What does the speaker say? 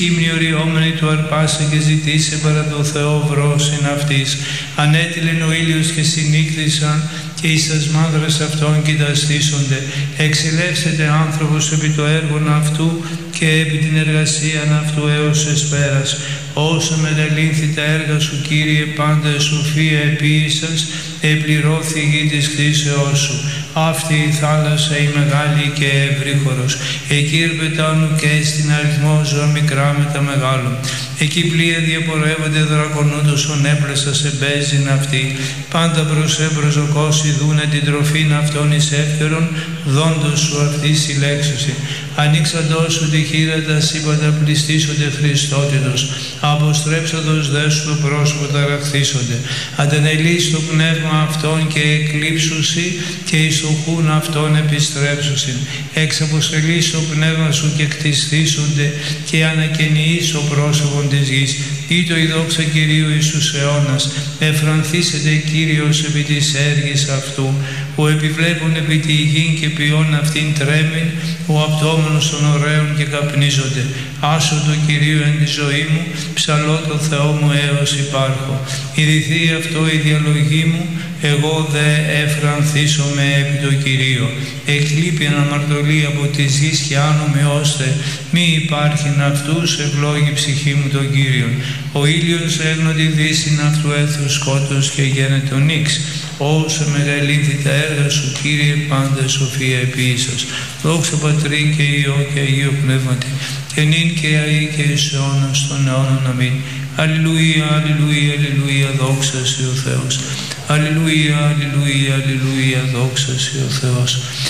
Υμνιοριόμενη του αρπάσε και ζητήσε παρά το Θεό βρόσιν αυτής. Ανέτειλεν ο ήλιος και συνήκτησαν και εις τας μάνδρας αυτών κοιταστήσονται. Εξελεύσεται άνθρωπος επί το έργον αυτού και επί την εργασίαν αυτού έως εσπέρας. Όσο μεταλύνθη τα έργα σου, Κύριε, πάντα σοφία επίησας, επληρώθη η γη της κτήσεώς σου. Αυτή η θάλασσα η μεγάλη και ευρύχωρος. Εκεί ερπετάνου και στην αριθμό ζώα μικρά με τα μεγάλων. Εκεί πλοία διαπορεύονται δρακονούντος ον έπλεσα σε μπέζιν αυτή. Πάντα προς έμπρος ο κόσμος δούνε την τροφήν αυτών εις εύκαιρον, δόντος σου αυτή συλλέξωση. Ανοίξαντός σου τη χείρα τα σύμπαντα πληστήσονται Χριστότητος. Αποστρέψαντος δε σου το πρόσωπο ταραχθήσονται. Αντενελείς το πνεύμα αυτών και εκλείψουσι και εις το χούν αυτών επιστρέψουσιν. Εξαποστελείς το πνεύμα σου και κτιστήσονται και ανακαινιείς το πρόσωπον της γης. Ήτο η δόξα Κυρίου εις τους αιώνας. Εφρανθήσεται Κύριος επί της έργης αυτού. Ο επιβλέπων επί τη γην και ποιόν αυτήν τρέμην, ο απτώμενος των ωραίων και καπνίζονται. Άσο το Κυρίου εν τη ζωή μου, ψαλώ το Θεό μου έως υπάρχω. Ιδηθεί αυτό η διαλογή μου, εγώ δε εφρανθήσομαι επί το Κυρίο. Εκλείπει αναμαρτωλή από της γης και άνομαι ώστε μη υπάρχειν αυτούς, ευλόγη ψυχή μου τον Κύριον. Ο ήλιος έγνω τη δύσιν αυτού έθου σκότος και γένετο νύξ. Όσο μεγαλύνθη τα έργα σου, Κύριε, πάντα σοφία επίησας. Δόξα Πατρί και Υιό και Αγίου Πνεύματι, και νυν και αεί και εις αιώνας των αιώνων. Αμήν. Αλληλούια, αλληλούια, αλληλούια, δόξα σε ο Θεός. Αλληλούια, αλληλούια, αλληλούια, δόξα σε ο Θεός.